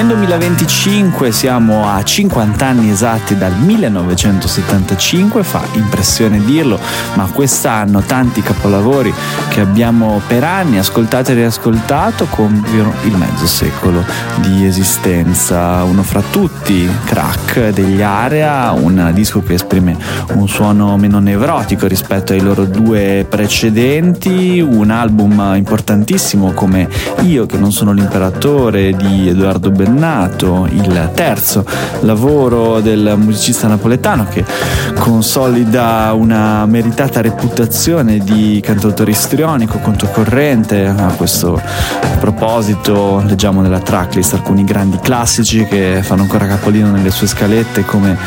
Nel 2025 siamo a 50 anni esatti dal 1975, fa impressione dirlo, ma quest'anno tanti capolavori che abbiamo per anni ascoltato e riascoltato compiono il mezzo secolo di esistenza. Uno fra tutti, Crack degli Area, un disco che esprime un suono meno nevrotico rispetto ai loro due precedenti, un album importantissimo come Io che non sono l'imperatore di Edoardo Bennato, il terzo lavoro del musicista napoletano che consolida una meritata reputazione di cantautore istrionico, controcorrente. A questo proposito leggiamo nella tracklist alcuni grandi classici che fanno ancora capolino nelle sue scalette, come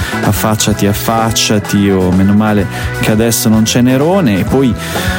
Affacciati o Meno male che adesso non c'è Nerone, e poi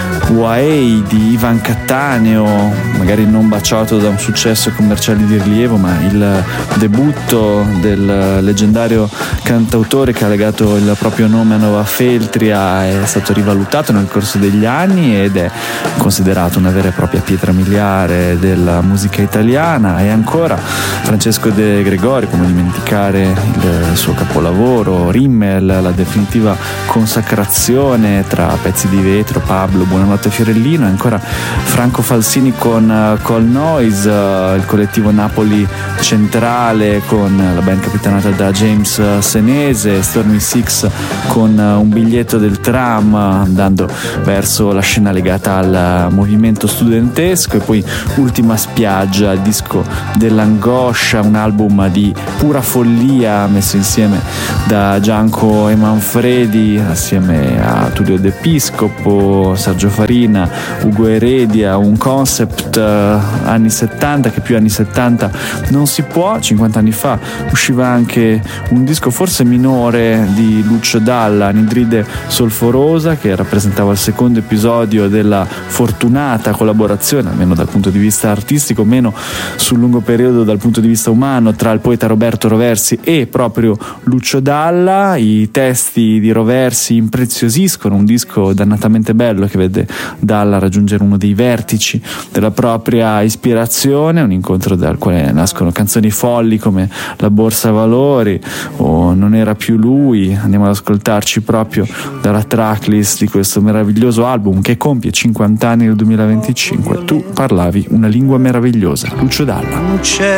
Uaei di Ivan Cattaneo, magari non baciato da un successo commerciale di rilievo, ma il debutto del leggendario cantautore che ha legato il proprio nome a Nova Feltria è stato rivalutato nel corso degli anni ed è considerato una vera e propria pietra miliare della musica italiana. E ancora Francesco De Gregori, come dimenticare il suo capolavoro Rimmel, la definitiva consacrazione tra Pezzi di vetro, Pablo, Buonanotte Fiorellino, e ancora Franco Falsini con Call Noise, il collettivo Napoli Centrale con la band capitanata da James Senese, Stormy Six con Un biglietto del tram, andando verso la scena legata al movimento studentesco, e poi Ultima spiaggia, il disco dell'angoscia, un album di pura follia messo insieme da Gianco e Manfredi assieme a Tullio De Piscopo, Sergio Farina, Ugo Eredia, un concept anni 70 che più anni 70 non si può. 50 anni fa usciva anche un disco forse minore di Lucio Dalla, Anidride Solforosa, che rappresentava il secondo episodio della fortunata collaborazione, almeno dal punto di vista artistico, meno sul lungo periodo dal punto di vista umano, tra il poeta Roberto Roversi e proprio Lucio Dalla. I testi di Roversi impreziosiscono un disco dannatamente bello che vede Dalla raggiungere uno dei vertici della propria ispirazione, un incontro dal quale nascono canzoni folli come La borsa valori o Non era più lui. Andiamo ad ascoltarci proprio dalla tracklist di questo meraviglioso album che compie 50 anni nel 2025. Tu parlavi una lingua meravigliosa, Lucio Dalla.